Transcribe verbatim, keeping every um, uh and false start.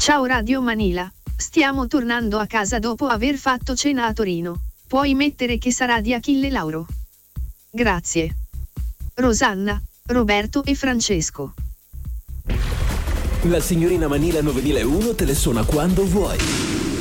Ciao Radio Manila, stiamo tornando a casa dopo aver fatto cena a Torino. Puoi mettere che sarà di Achille Lauro. Grazie. Rosanna, Roberto e Francesco. La signorina Manila novemilauno te le suona quando vuoi.